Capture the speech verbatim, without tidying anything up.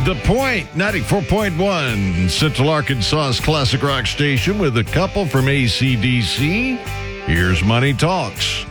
The Point, ninety-four point one, Central Arkansas's classic rock station with a couple from A C D C. Here's Money Talks.